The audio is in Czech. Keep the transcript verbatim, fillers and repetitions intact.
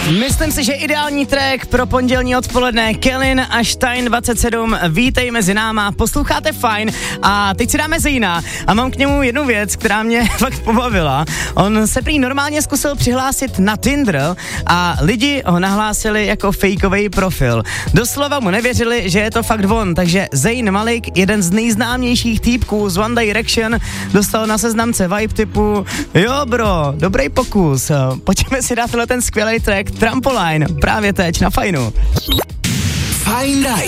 Myslím si, že ideální track pro pondělní odpoledne. Kellyn a Stein dvacet sedm, vítej mezi náma, posloucháte Fajn a teď si dáme Zejna a mám k němu jednu věc, která mě fakt pobavila. On se prý normálně zkusil přihlásit na Tinder a lidi ho nahlásili jako fejkovej profil. Doslova mu nevěřili, že je to fakt on, takže Zayn Malik, jeden z nejznámějších týpků z One Direction, dostal na seznamce vibe typu jo bro, dobrý pokus, pojďme si dát ten skvělý track Trampoline, právě teď na Fajnu. Fajn Night